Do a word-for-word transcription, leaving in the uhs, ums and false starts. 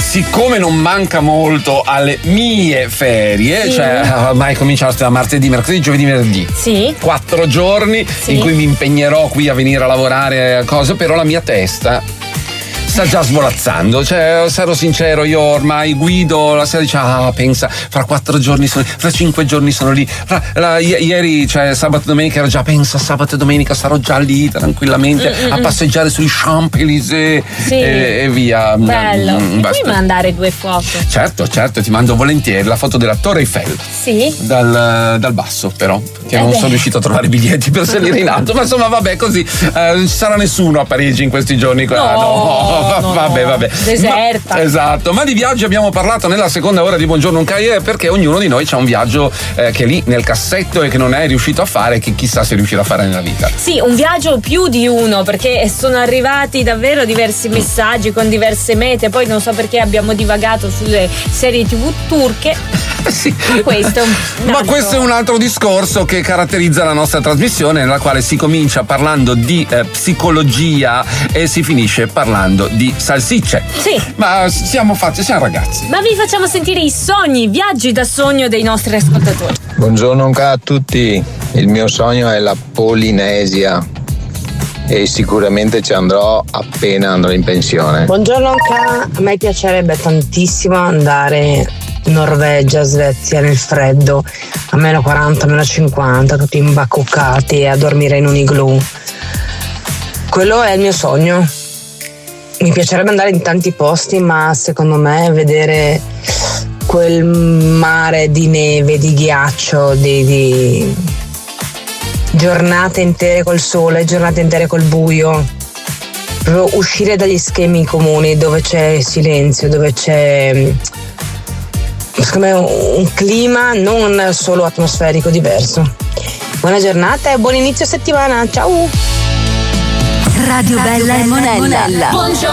siccome non manca molto alle mie ferie, sì. cioè ormai cominciano da martedì, mercoledì, giovedì, venerdì. Sì. Quattro giorni sì. in cui mi impegnerò qui a venire a lavorare, cose, però la mia testa sta già svolazzando, cioè sarò sincero, io ormai guido la sera, dice ah pensa fra quattro giorni sono lì, fra cinque giorni sono lì, fra, la, i- ieri cioè sabato e domenica ero già, pensa sabato e domenica sarò già lì tranquillamente Mm-mm. a passeggiare sui Champs-Élysées sì. e, e via. Bello, mm, puoi mandare due foto? Certo, certo, ti mando volentieri la foto della Torre Eiffel. Sì. Dal, dal basso però, che eh non beh. sono riuscito a trovare i biglietti per salire in alto, ma insomma vabbè così, eh, non ci sarà nessuno a Parigi in questi giorni qua. No. no. No, vabbè, vabbè. Deserta. Ma, esatto, ma di viaggi abbiamo parlato nella seconda ora di Buongiorno Uncaie, perché ognuno di noi c'ha un viaggio eh, che è lì nel cassetto e che non è riuscito a fare e che chissà se riuscirà a fare nella vita. Sì, un viaggio più di uno, perché sono arrivati davvero diversi messaggi con diverse mete, poi non so perché abbiamo divagato sulle serie tv turche. Sì. Ma questo, è un ma questo è un altro discorso che caratterizza la nostra trasmissione, nella quale si comincia parlando di eh, psicologia e si finisce parlando di salsicce. Sì. Ma siamo fatti, siamo ragazzi. Ma vi facciamo sentire i sogni, i viaggi da sogno dei nostri ascoltatori. Buongiorno a tutti, il mio sogno è la Polinesia e sicuramente ci andrò appena andrò in pensione. Buongiorno Anca, a me piacerebbe tantissimo andare in Norvegia, Svezia nel freddo, a meno quaranta, meno cinquanta, tutti imbacuccati a dormire in un igloo. Quello è il mio sogno. Mi piacerebbe andare in tanti posti, ma secondo me vedere quel mare di neve, di ghiaccio, di, di giornate intere col sole, giornate intere col buio, proprio uscire dagli schemi comuni dove c'è silenzio, dove c'è secondo me un clima non solo atmosferico diverso. Buona giornata e buon inizio settimana, ciao! Radio Bella e Monella.